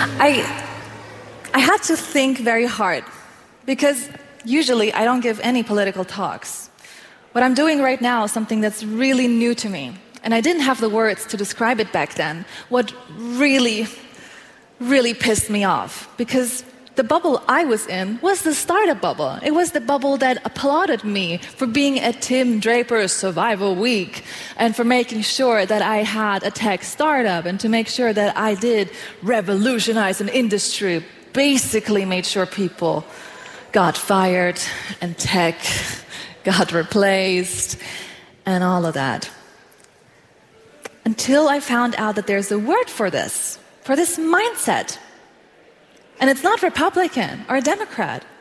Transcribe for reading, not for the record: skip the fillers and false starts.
I had to think very hard because usually I don't give any political talks. What I'm doing right now is something that's really new to me, and I didn't have the words to describe it back then. What really pissed me off, because the bubble I was in was the startup bubble. It was the bubble that applauded me for being at Tim Draper's Survival Week and for making sure that I had a tech startup and to make sure that I did revolutionize an industry, basically made sure people got fired and tech got replaced and all of that. Until I found out that there's a word for this mindset. And it's not Republican or Democrat.